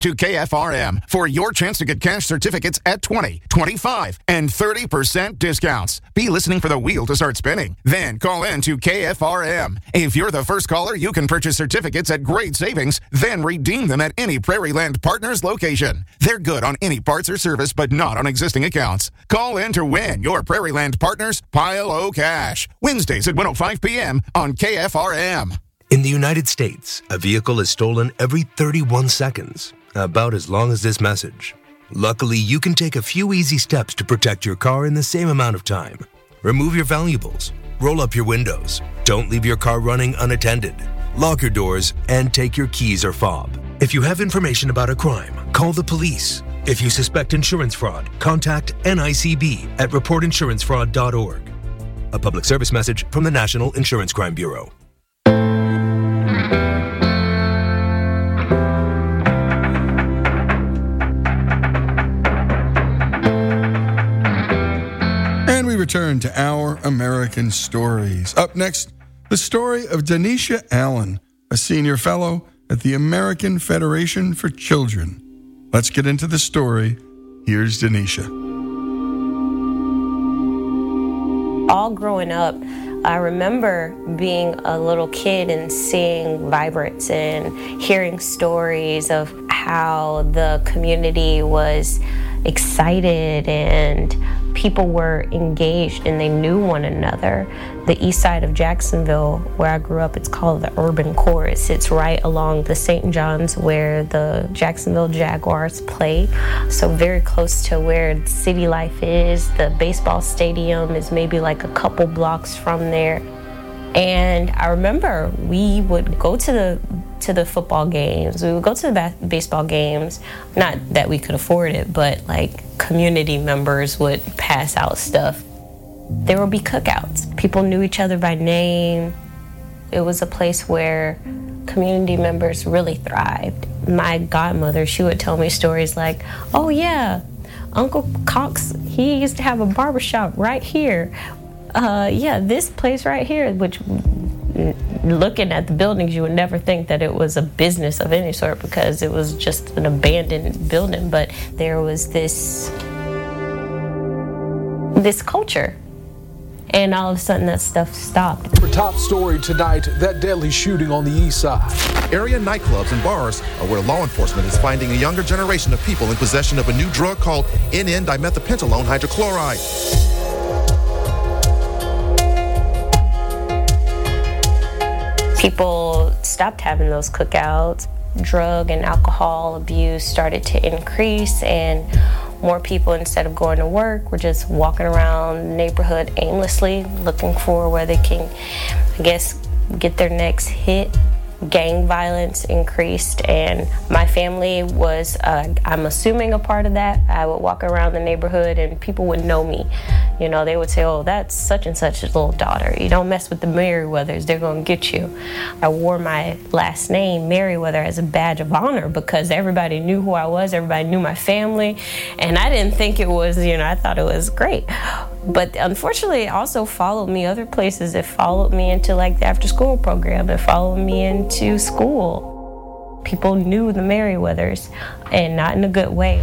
to KFRM for your chance to get cash certificates at 20, 25, and 30% discounts. Be listening for the wheel to start spinning. Then call in to KFRM. If you're the first caller, you can purchase certificates at great savings, then redeem them at any Prairieland Partners location. They're good on any parts or service, but not on existing accounts. Call in to win your Prairieland Partners Pile O Cash. Wednesdays at 1:05 p.m. on KFRM. In the United States, a vehicle is stolen every 31 seconds, about as long as this message. Luckily, you can take a few easy steps to protect your car in the same amount of time. Remove your valuables, roll up your windows, don't leave your car running unattended, lock your doors, and take your keys or fob. If you have information about a crime, call the police. If you suspect insurance fraud, contact NICB at reportinsurancefraud.org. A public service message from the National Insurance Crime Bureau. And we return to Our American Stories. Up next, the story of Denisha Allen, a senior fellow at the American Federation for Children. Let's get into the story. Here's Denisha. All growing up, I remember being a little kid and seeing Vibrance and hearing stories of how the community was excited and people were engaged and they knew one another. The east side of Jacksonville, where I grew up, it's called the Urban Core. It sits right along the St. John's where the Jacksonville Jaguars play. So very close to where the city life is. The baseball stadium is maybe like a couple blocks from there. And I remember we would go to the football games. We would go to the baseball games. Not that we could afford it, but like community members would pass out stuff. There would be cookouts. People knew each other by name. It was a place where community members really thrived. My godmother, she would tell me stories like, oh yeah, Uncle Cox, he used to have a barbershop right here. This place right here, which looking at the buildings, you would never think that it was a business of any sort because it was just an abandoned building, but there was this culture. And all of a sudden that stuff stopped. For top story tonight, that deadly shooting on the east side. Area nightclubs and bars are where law enforcement is finding a younger generation of people in possession of a new drug called NN-dimethylpentylone hydrochloride. People stopped having those cookouts. Drug and alcohol abuse started to increase, and more people, instead of going to work, were just walking around the neighborhood aimlessly, looking for where they can, I guess, get their next hit. Gang violence increased, and my family was, I'm assuming, a part of that. I would walk around the neighborhood and people would know me. You know, they would say, oh, that's such and such little daughter. You don't mess with the Merriweathers, they're gonna get you. I wore my last name, Merriweather, as a badge of honor because everybody knew who I was, everybody knew my family, and I didn't think it was, I thought it was great. But unfortunately, it also followed me other places. It followed me into like the after school program. It followed me into school. People knew the Merriweathers, and not in a good way.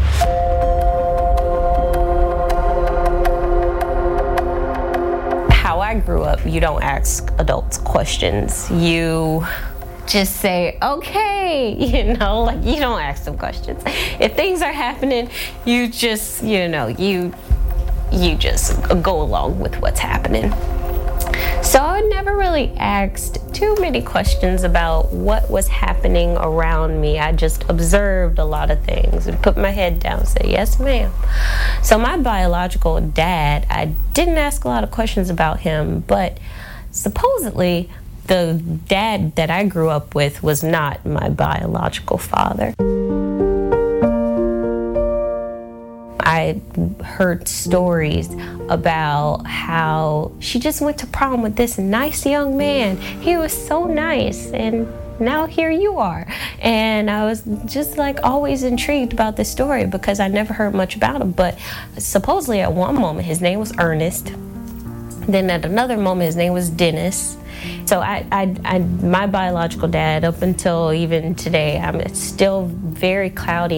How I grew up, you don't ask adults questions. You just say, okay, you don't ask them questions. If things are happening, you just, you just go along with what's happening. So I never really asked too many questions about what was happening around me. I just observed a lot of things and put my head down and said, yes, ma'am. So my biological dad, I didn't ask a lot of questions about him, but supposedly the dad that I grew up with was not my biological father. I heard stories about how she just went to prom with this nice young man. He was so nice, and now here you are. And I was just like always intrigued about this story because I never heard much about him. But supposedly at one moment his name was Ernest. Then at another moment his name was Dennis. So my biological dad, up until even today, I'm still very cloudy